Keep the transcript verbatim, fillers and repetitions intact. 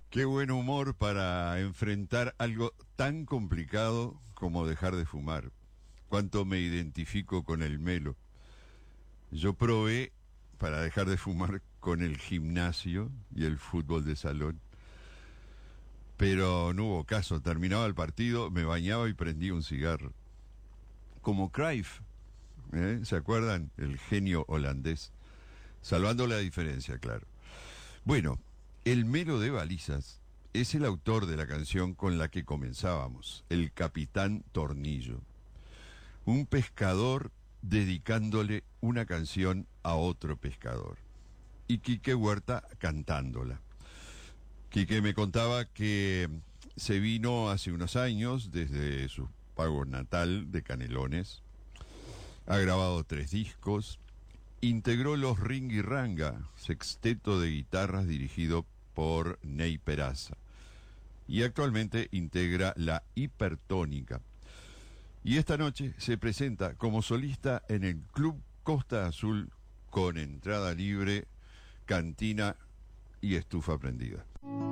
Qué buen humor para enfrentar algo tan complicado como dejar de fumar. Cuánto me identifico con el Melo. Yo probé para dejar de fumar con el gimnasio y el fútbol de salón, pero no hubo caso. Terminaba el partido, me bañaba y prendía un cigarro. Como Cruyff, ¿eh? ¿Se acuerdan? El genio holandés. Salvando la diferencia, claro. Bueno, el Melo de Balizas es el autor de la canción con la que comenzábamos, el Capitán Tornillo. Un pescador dedicándole una canción a otro pescador. Y Quique Huerta cantándola. Quique me contaba que se vino hace unos años desde su pago natal de Canelones. Ha grabado tres discos. Integró los Ringiranga, sexteto de guitarras dirigido por Ney Peraza. Y actualmente integra la Hipertónica. Y esta noche se presenta como solista en el Club Costa Azul con entrada libre, cantina y estufa prendida.